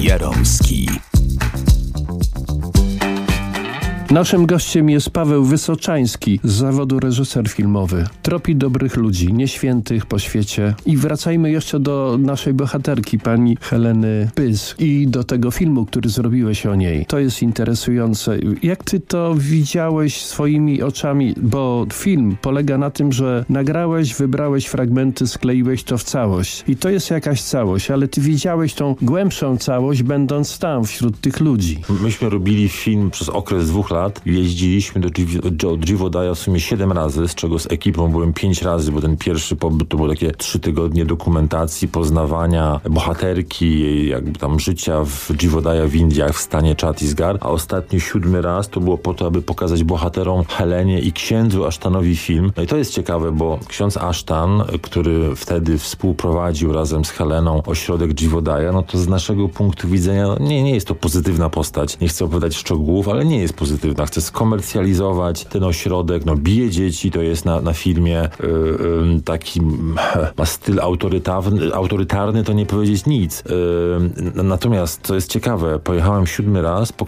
Jaromski. Naszym gościem jest Paweł Wysoczański, z zawodu reżyser filmowy. Tropi dobrych ludzi, nieświętych po świecie. I wracajmy jeszcze do naszej bohaterki, pani Heleny Pys, i do tego filmu, który zrobiłeś o niej. To jest interesujące. Jak ty to widziałeś swoimi oczami? Bo film polega na tym, że nagrałeś, wybrałeś fragmenty, skleiłeś to w całość. I to jest jakaś całość, ale ty widziałeś tą głębszą całość, będąc tam, wśród tych ludzi. Myśmy robili film przez okres 2 lat. Jeździliśmy do Givodaya w sumie 7 razy, z czego z ekipą byłem 5 razy, bo ten pierwszy pobyt to było takie 3 tygodnie dokumentacji, poznawania bohaterki, jej jakby tam życia w Givodaya w Indiach, w stanie Chhattisgarh, a ostatni 7 raz to było po to, aby pokazać bohaterom Helenie i księdzu Ashtanowi film. No i to jest ciekawe, bo ksiądz Ashtan, który wtedy współprowadził razem z Heleną ośrodek Givodaya, no to z naszego punktu widzenia nie jest to pozytywna postać. Nie chcę opowiadać szczegółów, ale nie jest pozytywna. Chce skomercjalizować ten ośrodek, bije dzieci, to jest na filmie taki ma styl autorytarny, to nie powiedzieć nic. Natomiast, co jest ciekawe, pojechałem 7 raz,